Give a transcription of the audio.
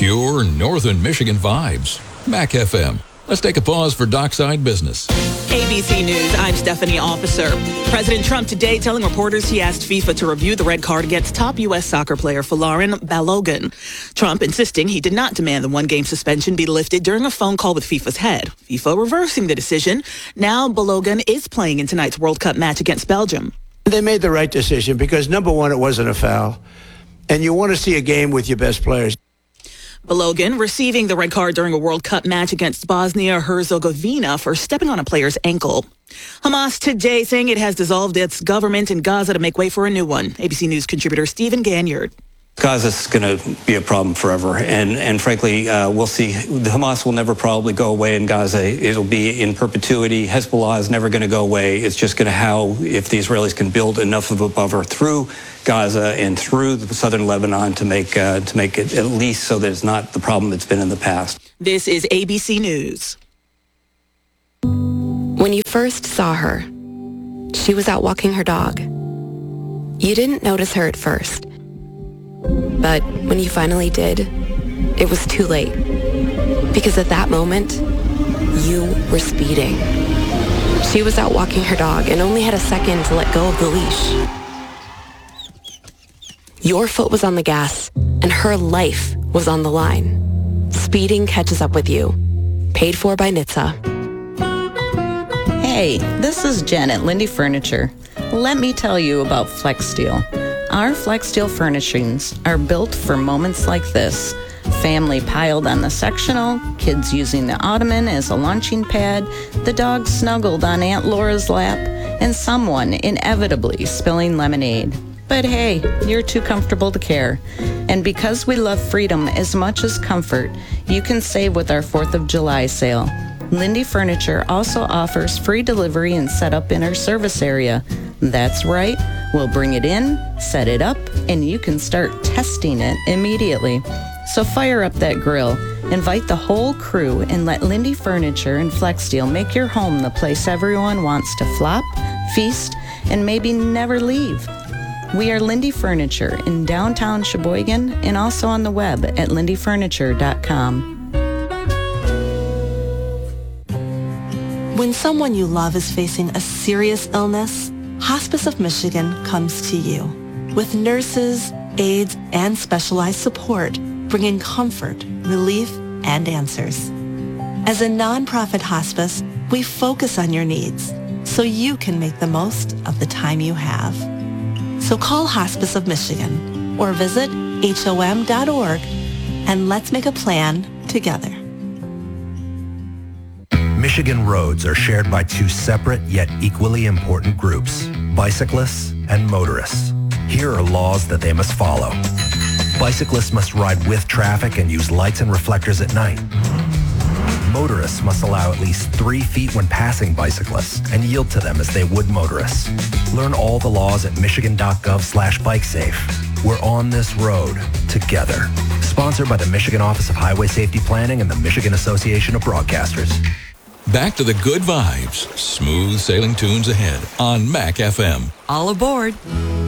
Pure Northern Michigan vibes. Mac FM. Let's take a pause for dockside business. ABC News, I'm Stephanie Officer. President Trump today telling reporters he asked FIFA to review the red card against top U.S. soccer player Folarin Balogun. Trump insisting he did not demand the one-game suspension be lifted during a phone call with FIFA's head. FIFA reversing the decision. Now Balogun is playing in tonight's World Cup match against Belgium. They made the right decision because, number one, it wasn't a foul. And you want to see a game with your best players. Balogun receiving the red card during a World Cup match against Bosnia-Herzegovina for stepping on a player's ankle. Hamas today saying it has dissolved its government in Gaza to make way for a new one. ABC News contributor Stephen Ganyard. Gaza's going to be a problem forever, and frankly, we'll see. The Hamas will never probably go away in Gaza. It'll be in perpetuity. Hezbollah is never going to go away. It's just going to how, if the Israelis can build enough of a buffer through Gaza and through the southern Lebanon to make it at least so that it's not the problem it's been in the past. This is ABC News. When you first saw her, she was out walking her dog. You didn't notice her at first. But when you finally did, it was too late. Because at that moment, you were speeding. She was out walking her dog and only had a second to let go of the leash. Your foot was on the gas, and her life was on the line. Speeding catches up with you. Paid for by NHTSA. Hey, this is Jen at Lindy Furniture. Let me tell you about FlexSteel. Our FlexSteel furnishings are built for moments like this. Family piled on the sectional, kids using the ottoman as a launching pad, the dog snuggled on Aunt Laura's lap, and someone inevitably spilling lemonade. But hey, you're too comfortable to care. And because we love freedom as much as comfort, you can save with our 4th of July sale. Lindy Furniture also offers free delivery and setup in our service area. That's right, we'll bring it in, set it up, and you can start testing it immediately. So fire up that grill, invite the whole crew, and let Lindy Furniture and FlexSteel make your home the place everyone wants to flop, feast, and maybe never leave. We are Lindy Furniture in downtown Sheboygan and also on the web at lindyfurniture.com. When someone you love is facing a serious illness, Hospice of Michigan comes to you with nurses, aides, and specialized support, bringing comfort, relief, and answers. As a nonprofit hospice, we focus on your needs so you can make the most of the time you have. So call Hospice of Michigan or visit HOM.org and let's make a plan together. Michigan roads are shared by two separate yet equally important groups, bicyclists and motorists. Here are laws that they must follow. Bicyclists must ride with traffic and use lights and reflectors at night. Motorists must allow at least 3 feet when passing bicyclists and yield to them as they would motorists. Learn all the laws at michigan.gov/bikesafe. We're on this road together. Sponsored by the Michigan Office of Highway Safety Planning and the Michigan Association of Broadcasters. Back to the good vibes. Smooth sailing tunes ahead on Mac FM. All aboard.